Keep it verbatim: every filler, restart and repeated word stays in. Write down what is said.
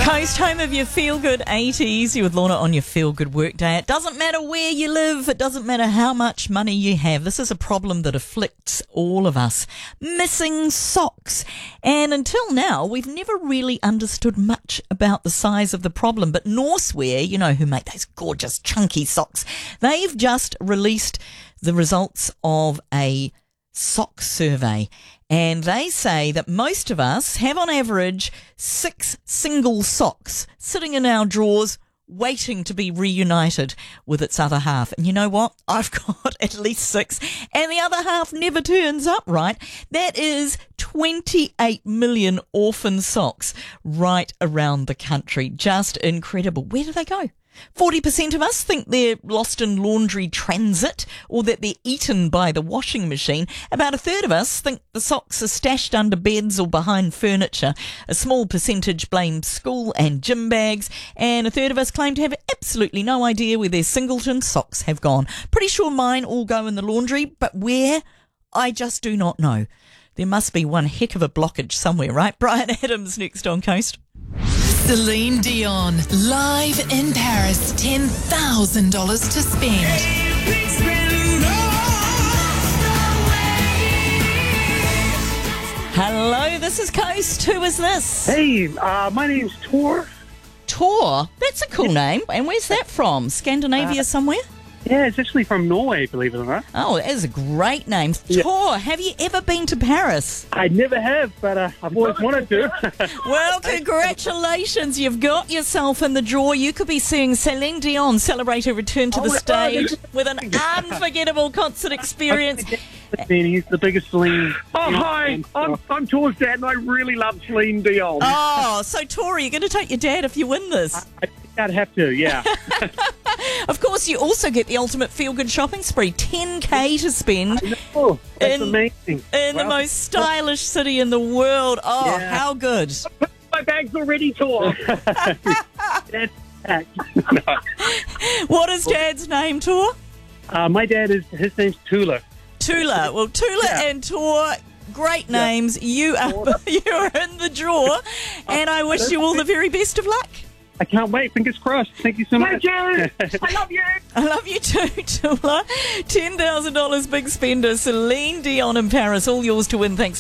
Coast, home of your feel-good eighties. You with Lorna on your feel-good work day. It doesn't matter where you live. It doesn't matter how much money you have. This is a problem that afflicts all of us. Missing socks. And until now, we've never really understood much about the size of the problem. But Norsewear, you know, who make those gorgeous chunky socks, they've just released the results of a sock survey. And they say that most of us have on average six single socks sitting in our drawers waiting to be reunited with its other half. And you know what? I've got at least six, and the other half never turns up, right? That is twenty-eight million orphan socks right around the country. Just incredible. Where do they go? forty percent of us think they're lost in laundry transit or that they're eaten by the washing machine. About a third of us think the socks are stashed under beds or behind furniture. A small percentage blame school and gym bags. And a third of us claim to have absolutely no idea where their singleton socks have gone. Pretty sure mine all go in the laundry, but where? I just do not know. There must be one heck of a blockage somewhere, right? Brian Adams next on Coast. Celine Dion, live in Paris, ten thousand dollars to spend. Hello, this is Coast. Who is this? Hey, uh, my name's Tor. Tor? That's a cool name. And where's that from? Scandinavia Uh, somewhere? Yeah, it's actually from Norway, believe it or not. Oh, that is a great name. Yeah. Tor, have you ever been to Paris? I never have, but uh, I've always wanted to. Well, congratulations. You've got yourself in the draw. You could be seeing Celine Dion celebrate her return to Oh the my God. stage with an unforgettable concert experience. He's the biggest Celine. Oh, hi. I'm, I'm Tor's dad, and I really love Celine Dion. Oh, so Tori, you're going to take your dad if you win this. I think I'd have to, yeah. Of course, you also get the ultimate feel-good shopping spree, ten K to spend Oh, that's In- amazing. in the Well, most stylish city in the world. Oh, Yeah. how good. My bag's already Tor. That's packed. What is Dad's name, Tor? uh, my dad is, his name's Tula. Tula. Well, Tula Yeah. and Tor, great names. You are you're in the draw, and I wish you all the very best of luck. I can't wait. Fingers crossed. Thank you so much. Thank you. I love you. I love you too, Tula. ten thousand dollars big spender, Celine Dion in Paris. All yours to win. Thanks.